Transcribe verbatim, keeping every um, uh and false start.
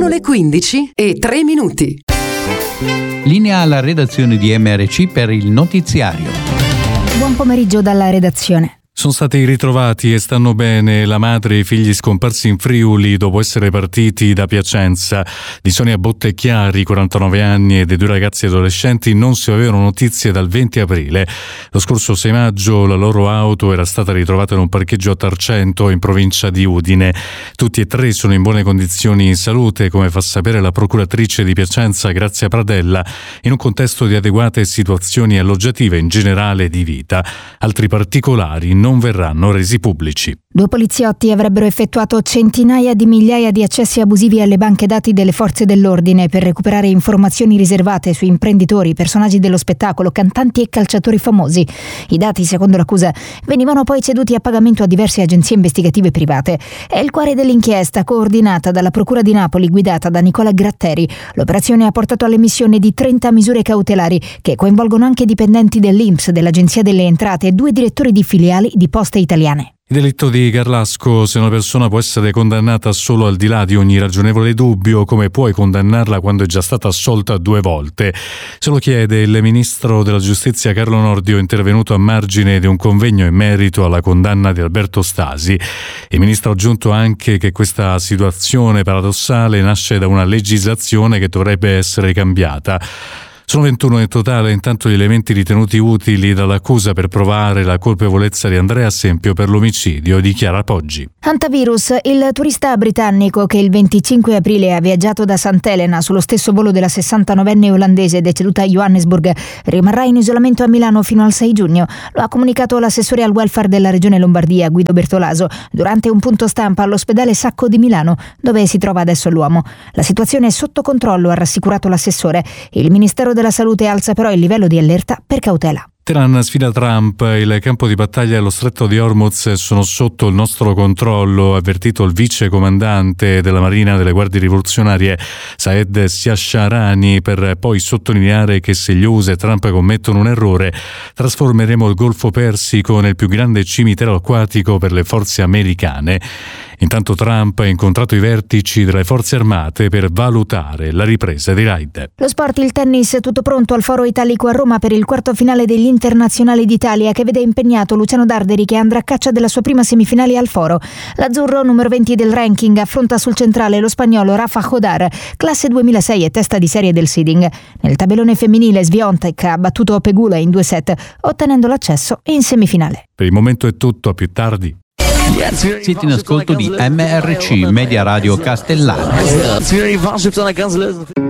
Sono le quindici e tre minuti. Linea alla redazione di M R C per il notiziario. Buon pomeriggio dalla redazione. Sono stati ritrovati e stanno bene la madre e i figli scomparsi in Friuli dopo essere partiti da Piacenza. Di Sonia Bottecchiari, quarantanove anni, e dei due ragazzi adolescenti non si avevano notizie dal venti aprile. Lo scorso sei maggio la loro auto era stata ritrovata in un parcheggio a Tarcento, in provincia di Udine. Tutti e tre sono in buone condizioni in salute, come fa sapere la procuratrice di Piacenza, Grazia Pradella, in un contesto di adeguate situazioni alloggiative in generale di vita. Altri particolari non verranno resi pubblici. Due poliziotti avrebbero effettuato centinaia di migliaia di accessi abusivi alle banche dati delle forze dell'ordine per recuperare informazioni riservate su imprenditori, personaggi dello spettacolo, cantanti e calciatori famosi. I dati, secondo l'accusa, venivano poi ceduti a pagamento a diverse agenzie investigative private. È il cuore dell'inchiesta, coordinata dalla Procura di Napoli, guidata da Nicola Gratteri. L'operazione ha portato all'emissione di trenta misure cautelari che coinvolgono anche dipendenti dell'I N P S, dell'Agenzia delle Entrate e due direttori di filiali di Poste Italiane. Il delitto di Garlasco: se una persona può essere condannata solo al di là di ogni ragionevole dubbio, come puoi condannarla quando è già stata assolta due volte? Se lo chiede il ministro della giustizia Carlo Nordio, intervenuto a margine di un convegno in merito alla condanna di Alberto Stasi. Il ministro ha aggiunto anche che questa situazione paradossale nasce da una legislazione che dovrebbe essere cambiata. Sono ventuno in totale, intanto gli elementi ritenuti utili dall'accusa per provare la colpevolezza di Andrea Sempio per l'omicidio di Chiara Poggi. Hantavirus, il turista britannico che il venticinque aprile ha viaggiato da Sant'Elena sullo stesso volo della sessantanovenne olandese deceduta a Johannesburg, rimarrà in isolamento a Milano fino al sei giugno. Lo ha comunicato l'assessore al welfare della regione Lombardia, Guido Bertolaso, durante un punto stampa all'ospedale Sacco di Milano, dove si trova adesso l'uomo. La situazione è sotto controllo, ha rassicurato l'assessore. Il Ministero della Salute alza però il livello di allerta per cautela. Teheran sfida Trump, il campo di battaglia e lo stretto di Hormuz sono sotto il nostro controllo, ha avvertito il vice comandante della Marina delle Guardie Rivoluzionarie Saed Siasharani, per poi sottolineare che se gli U S A e Trump commettono un errore trasformeremo il Golfo Persico nel più grande cimitero acquatico per le forze americane. Intanto Trump ha incontrato i vertici delle forze armate per valutare la ripresa dei raid. Lo sport, il tennis, tutto pronto al Foro Italico a Roma per il quarto finale degli Internazionali d'Italia, che vede impegnato Luciano Darderi, che andrà a caccia della sua prima semifinale al Foro. L'azzurro, numero venti del ranking, affronta sul centrale lo spagnolo Rafa Jodar, classe duemilasei e testa di serie del seeding. Nel tabellone femminile Swiatek ha battuto Pegula in due set, ottenendo l'accesso in semifinale. Per il momento è tutto, a più tardi. Siete in ascolto di M R C Media Radio Castellana.